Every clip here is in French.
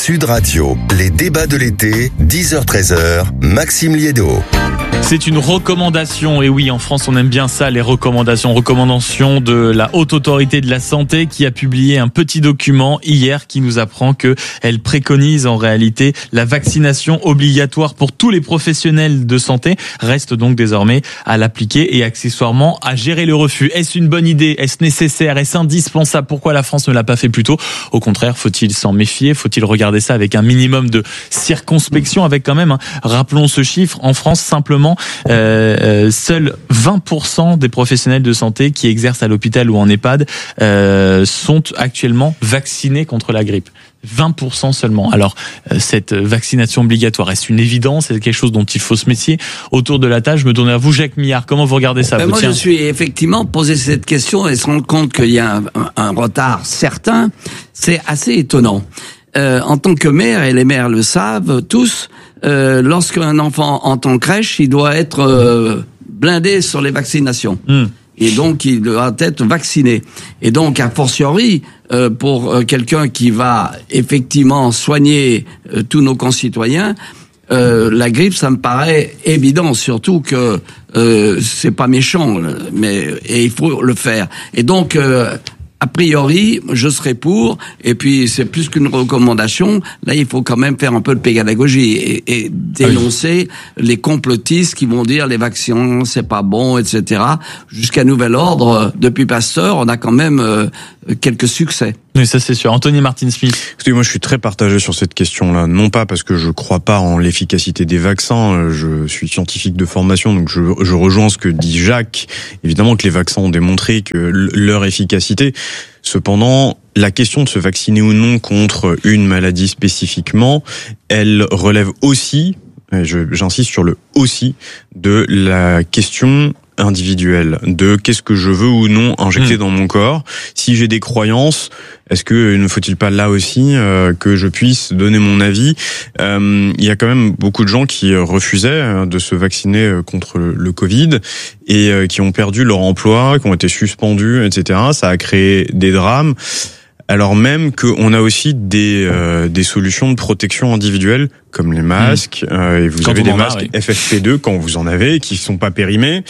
Sud Radio, les débats de l'été, 10h-13h, Maxime Liédot. C'est une recommandation, et oui, en France on aime bien ça, les recommandations de la Haute Autorité de la Santé qui a publié un petit document hier qui nous apprend que elle préconise en réalité la vaccination obligatoire pour tous les professionnels de santé, reste donc désormais à l'appliquer et accessoirement à gérer le refus. Est-ce une bonne idée? Est-ce nécessaire? Est-ce indispensable? Pourquoi la France ne l'a pas fait plus tôt? Au contraire, faut-il s'en méfier? Faut-il regarder ça avec un minimum de circonspection, avec quand même, rappelons ce chiffre, en France simplement seuls 20% des professionnels de santé qui exercent à l'hôpital ou en EHPAD sont actuellement vaccinés contre la grippe. 20% seulement. Alors, cette vaccination obligatoire, est-ce une évidence? C'est quelque chose dont il faut se méfier? Autour de la table, je me tourne à vous, Jacques Millard. Comment vous regardez ça? Moi, je suis effectivement posé cette question et se rendre compte qu'il y a un retard certain. C'est assez étonnant. En tant que mère, et les mères le savent tous, lorsqu'un enfant entre en crèche, il doit être blindé sur les vaccinations. Et donc, il doit être vacciné. Et donc, a fortiori, pour quelqu'un qui va effectivement soigner tous nos concitoyens, la grippe, ça me paraît évident, surtout que c'est pas méchant, et il faut le faire. Et donc, a priori, je serais pour, et puis c'est plus qu'une recommandation. Là, il faut quand même faire un peu de pédagogie et dénoncer les complotistes qui vont dire les vaccins, c'est pas bon, etc. Jusqu'à nouvel ordre, depuis Pasteur, on a quand même quelques succès. Oui, ça c'est sûr. Anthony Martin-Smith. Écoutez, moi je suis très partagé sur cette question-là. Non pas parce que je crois pas en l'efficacité des vaccins, je suis scientifique de formation, donc je rejoins ce que dit Jacques. Évidemment que les vaccins ont démontré que leur efficacité. Cependant, la question de se vacciner ou non contre une maladie spécifiquement, elle relève aussi, j'insiste sur le aussi, de la question individuelle, de qu'est-ce que je veux ou non injecter dans mon corps. Si j'ai des croyances, est-ce que ne faut-il pas là aussi que je puisse donner mon avis? Il y a quand même beaucoup de gens qui refusaient de se vacciner contre le Covid et qui ont perdu leur emploi, qui ont été suspendus, etc. Ça a créé des drames. Alors même qu'on a aussi des solutions de protection individuelle comme les masques, et vous avez des masques FFP2 quand vous en avez, qui sont pas périmés.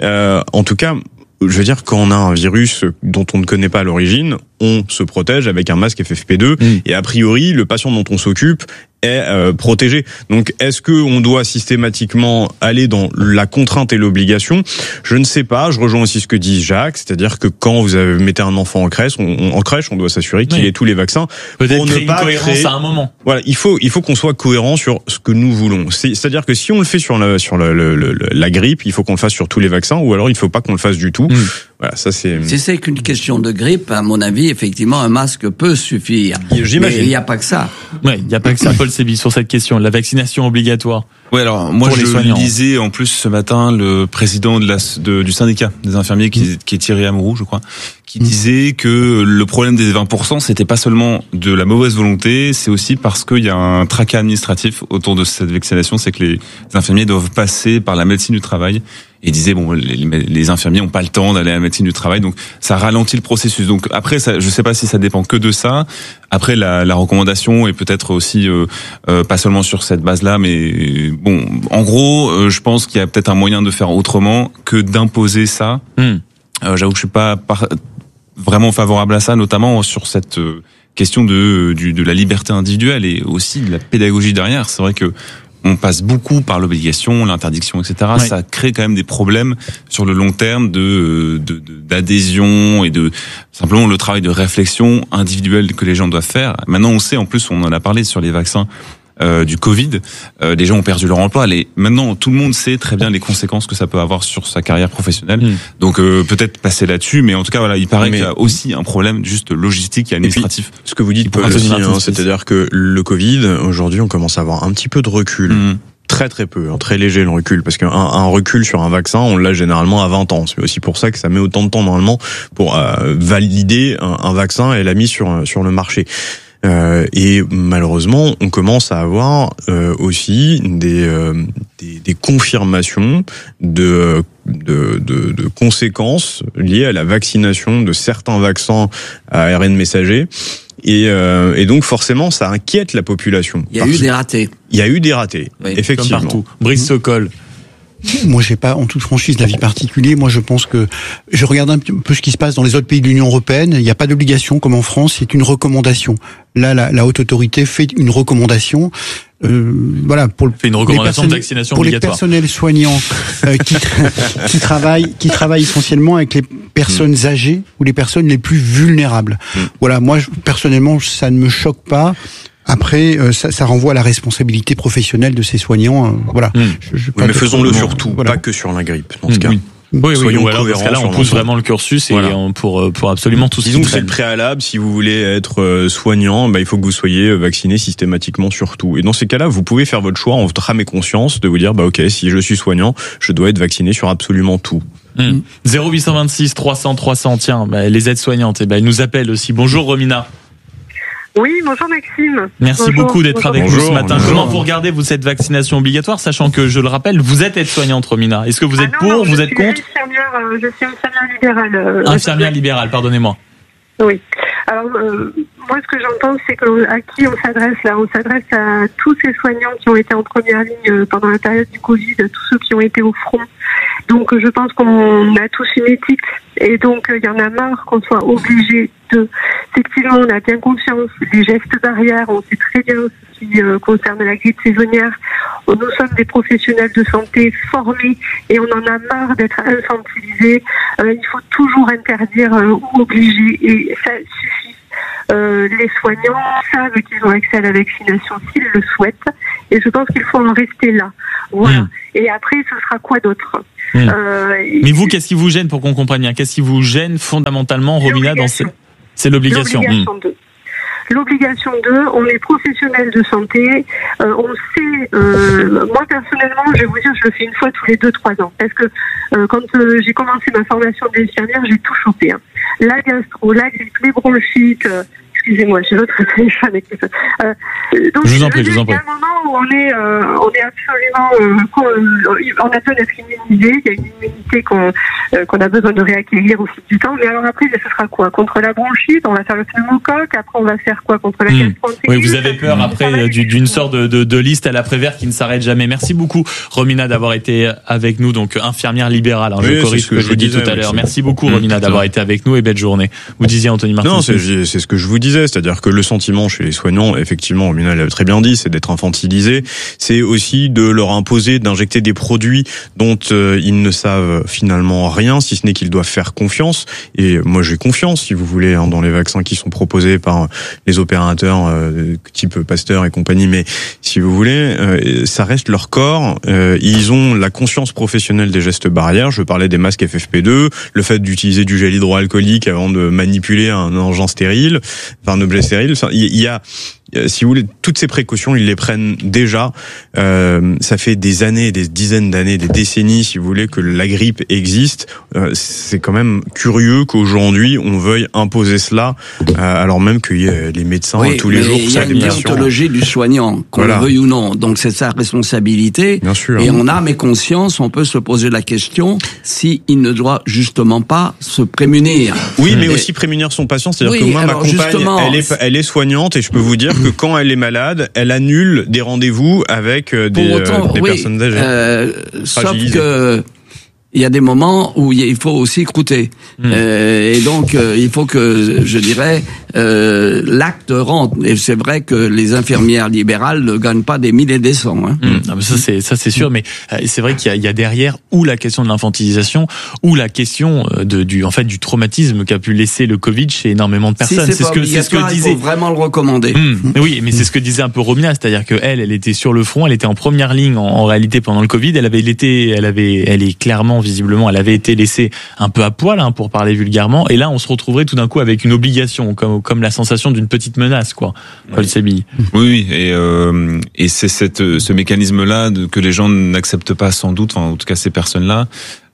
En tout cas, je veux dire, quand on a un virus dont on ne connaît pas l'origine, on se protège avec un masque FFP2 et a priori, le patient dont on s'occupe est protégé. Donc, est-ce que on doit systématiquement aller dans la contrainte et l'obligation? Je ne sais pas. Je rejoins aussi ce que dit Jacques, c'est-à-dire que quand vous mettez un enfant en crèche, on doit s'assurer qu'il ait tous les vaccins. Peut-être créer une cohérence à un moment. Voilà, il faut qu'on soit cohérent sur ce que nous voulons. C'est-à-dire que si on le fait sur la grippe, il faut qu'on le fasse sur tous les vaccins, ou alors il faut pas qu'on le fasse du tout. Voilà, ça c'est. Si c'est qu'une question de grippe, à mon avis, effectivement, un masque peut suffire. J'imagine. Mais il n'y a pas que ça. Ouais, il n'y a pas que ça. Paul Sébi, sur cette question, la vaccination obligatoire. Oui, alors moi je lisais en plus ce matin le président du syndicat des infirmiers qui est Thierry Amouroux, je crois, qui disait que le problème des 20%, c'était pas seulement de la mauvaise volonté, c'est aussi parce qu'il y a un tracas administratif autour de cette vaccination, c'est que les infirmiers doivent passer par la médecine du travail. Et il disait les infirmiers n'ont pas le temps d'aller à la médecine du travail, donc ça ralentit le processus. Donc après, ça, je sais pas si ça dépend que de ça. Après, la recommandation est peut-être aussi pas seulement sur cette base-là, mais bon, en gros, je pense qu'il y a peut-être un moyen de faire autrement que d'imposer ça. J'avoue que je suis pas vraiment favorable à ça, notamment sur cette question de la liberté individuelle et aussi de la pédagogie derrière. C'est vrai que on passe beaucoup par l'obligation, l'interdiction, etc. Ouais. Ça crée quand même des problèmes sur le long terme d'adhésion et de simplement le travail de réflexion individuelle que les gens doivent faire. Maintenant, on sait, en plus, on en a parlé sur les vaccins du Covid, les gens ont perdu leur emploi. Maintenant, tout le monde sait très bien les conséquences que ça peut avoir sur sa carrière professionnelle. Donc peut-être passer là-dessus, mais en tout cas, voilà, il paraît qu'il y a aussi un problème juste logistique et administratif. Et puis, ce que vous dites, Paul, aussi, c'est-à-dire que le Covid, aujourd'hui, on commence à avoir un petit peu de recul. Très très peu, très léger le recul, parce qu'un recul sur un vaccin, on l'a généralement à 20 ans. C'est aussi pour ça que ça met autant de temps normalement pour valider un vaccin et la mise sur le marché. Et malheureusement, on commence à avoir aussi des confirmations de conséquences liées à la vaccination de certains vaccins à ARN messager. Et donc forcément, ça inquiète la population. Il y a eu des ratés. Il y a eu des ratés, effectivement. Comme partout. Brice Sokol. Moi, j'ai pas, en toute franchise, d'avis particulier. Moi, je pense que je regarde un peu ce qui se passe dans les autres pays de l'Union européenne. Il n'y a pas d'obligation comme en France. C'est une recommandation. Là, la haute autorité fait une recommandation. Voilà, fait une recommandation de vaccination pour obligatoire. les personnels soignants qui travaillent essentiellement avec les personnes âgées ou les personnes les plus vulnérables. Voilà, moi personnellement, ça ne me choque pas. Après, ça renvoie à la responsabilité professionnelle de ces soignants. Voilà. Mais faisons-le surtout, pas que sur la grippe, dans ce cas. Oui, ou alors parce que là, on pousse vraiment le cursus et pour absolument tout ce qui traîne. Disons que c'est le préalable. Si vous voulez être soignant, il faut que vous soyez vacciné systématiquement sur tout. Et dans ces cas-là, vous pouvez faire votre choix en votre âme et conscience de vous dire, ok, si je suis soignant, je dois être vacciné sur absolument tout. 0826 300 300. Tiens, les aides-soignantes, elles nous appellent aussi. Bonjour Romina. Oui, bonjour Maxime. Merci beaucoup d'être avec nous ce matin. Comment vous regardez cette vaccination obligatoire, sachant que, je le rappelle, vous êtes aide-soignante, Romina. Est-ce que vous êtes pour, vous êtes contre? Je suis infirmière libérale. Infirmière libérale, pardonnez-moi. Oui. Alors, moi, ce que j'entends, c'est à qui on s'adresse là? On s'adresse à tous ces soignants qui ont été en première ligne pendant la période du Covid, tous ceux qui ont été au front. Donc, je pense qu'on a tous une éthique. Et donc, il y en a marre qu'on soit obligé de... Effectivement, on a bien conscience des gestes barrières. On sait très bien ce qui concerne la grippe saisonnière. Nous sommes des professionnels de santé formés et on en a marre d'être infantilisés. Il faut toujours interdire ou obliger et ça suffit. Les soignants savent qu'ils ont accès à la vaccination s'ils le souhaitent et je pense qu'il faut en rester là. Voilà. Et après, ce sera quoi d'autre? Mais vous, qu'est-ce qui vous gêne pour qu'on comprenne bien? Qu'est-ce qui vous gêne fondamentalement, Romina, c'est l'obligation. L'obligation 2, on est professionnel de santé, on sait, moi personnellement, je vais vous dire, je le fais une fois tous les 2-3 ans, parce que quand j'ai commencé ma formation d'infirmière, j'ai tout chopé. La gastro, la grippe, les bronchites, excusez-moi, j'ai l'autre téléphone avec les donc, je vous en prie. Il y a un moment où on est absolument, on a besoin d'être immunisé, il y a une immunité qu'on a besoin de réacquérir au fil du temps, mais alors après, ce sera quoi? Contre la bronchite, on va faire le pneumocoque, après on va faire quoi? Contre la gastroentérite? Oui, vous avez peur après d'une sorte de liste à l'après-vert qui ne s'arrête jamais. Merci beaucoup, Romina, d'avoir été avec nous, donc infirmière libérale. Je corrige ce que je vous dis tout à l'heure. Merci beaucoup, Romina, d'avoir été avec nous et belle journée. Vous disiez, Anthony Martin. Non, c'est ce que je vous disais. C'est-à-dire que le sentiment chez les soignants, effectivement, Romina l'a très bien dit, c'est d'être infantilisé. C'est aussi de leur imposer d'injecter des produits dont ils ne savent finalement rien, si ce n'est qu'ils doivent faire confiance. Et moi, j'ai confiance, si vous voulez, dans les vaccins qui sont proposés par les opérateurs type Pasteur et compagnie. Mais si vous voulez, ça reste leur corps. Ils ont la conscience professionnelle des gestes barrières. Je parlais des masques FFP2, le fait d'utiliser du gel hydroalcoolique avant de manipuler un engin stérile, un objet stérile. Il y a, si vous voulez, toutes ces précautions, ils les prennent déjà. Ça fait des années, des dizaines d'années, des décennies, si vous voulez, que la grippe existe. C'est quand même curieux qu'aujourd'hui on veuille imposer cela, alors même qu'il y a les médecins tous les jours. Il y a une déontologie du soignant, qu'on le veuille ou non. Donc c'est sa responsabilité. Bien sûr. Et on a mais conscience, on peut se poser la question si il ne doit justement pas se prémunir. Oui, mais aussi prémunir son patient. C'est-à-dire que moi, ma compagne, elle est soignante et je peux vous dire que quand elle est malade, elle annule des rendez-vous avec des personnes âgées. Sauf que il y a des moments où il faut aussi écouter. Et donc, il faut que, je dirais, l'acte rentre. Et c'est vrai que les infirmières libérales ne gagnent pas des milliers et des cents. Hein. Non, mais ça c'est sûr. Mais c'est vrai qu'il y a derrière ou la question de l'infantilisation ou la question du traumatisme qu'a pu laisser le Covid chez énormément de personnes. C'est ce que disait. Il faut vraiment le recommander. Oui, mais c'est ce que disait un peu Romina, c'est-à-dire que elle était sur le front, elle était en première ligne en réalité pendant le Covid. Elle est clairement, visiblement, elle avait été laissée un peu à poil, pour parler vulgairement. Et là, on se retrouverait tout d'un coup avec une obligation, comme la sensation d'une petite menace, quoi. Paul Sébille. Oui, et c'est ce mécanisme-là que les gens n'acceptent pas sans doute, enfin, en tout cas ces personnes-là,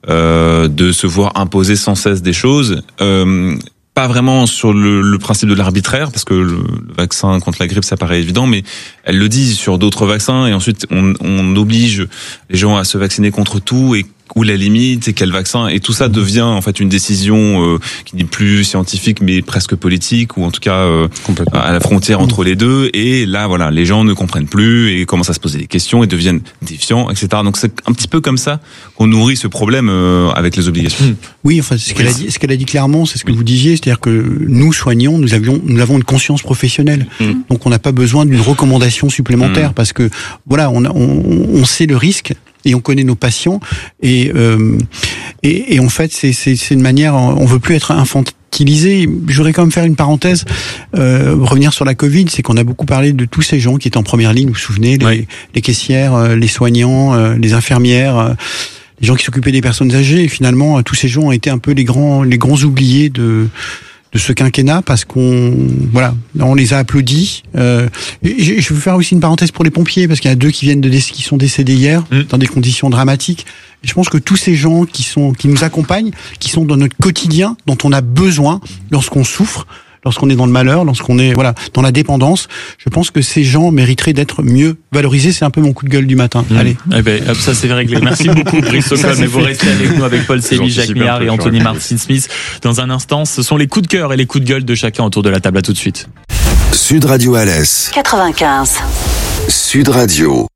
de se voir imposer sans cesse des choses. Pas vraiment sur le principe de l'arbitraire, parce que le vaccin contre la grippe, ça paraît évident, mais elle le dit sur d'autres vaccins, et ensuite on oblige les gens à se vacciner contre tout, et où la limite et quel vaccin, et tout ça devient en fait une décision qui n'est plus scientifique mais presque politique, ou en tout cas à la frontière entre les deux. Et là voilà, les gens ne comprennent plus et commencent à se poser des questions et deviennent défiants, etc. Donc c'est un petit peu comme ça qu'on nourrit ce problème avec les obligations. Oui, enfin ce qu'elle a dit clairement, c'est ce que vous disiez, c'est-à-dire que nous soignants, nous avons une conscience professionnelle, donc on n'a pas besoin d'une recommandation supplémentaire parce que voilà, on sait le risque. Et on connaît nos patients et en fait c'est une manière, on veut plus être infantilisé. Je voudrais quand même faire une parenthèse, revenir sur la Covid, c'est qu'on a beaucoup parlé de tous ces gens qui étaient en première ligne, vous vous souvenez, les caissières, les soignants, les infirmières, les gens qui s'occupaient des personnes âgées, et finalement tous ces gens ont été un peu les grands oubliés de ce quinquennat parce on les a applaudis. Je veux faire aussi une parenthèse pour les pompiers parce qu'il y en a 2 qui sont décédés hier dans des conditions dramatiques. Et je pense que tous ces gens qui nous accompagnent, qui sont dans notre quotidien, dont on a besoin lorsqu'on souffre, lorsqu'on est dans le malheur, lorsqu'on est dans la dépendance, je pense que ces gens mériteraient d'être mieux valorisés. C'est un peu mon coup de gueule du matin. Allez. Eh ben, hop, ça c'est réglé. Merci beaucoup, Brice Ocon. Et vous restez avec nous avec Paul Célie, Jacques Millard et Anthony Martin-Smith. Dans un instant, ce sont les coups de cœur et les coups de gueule de chacun autour de la table. À tout de suite. Sud Radio Alès 95. Sud Radio.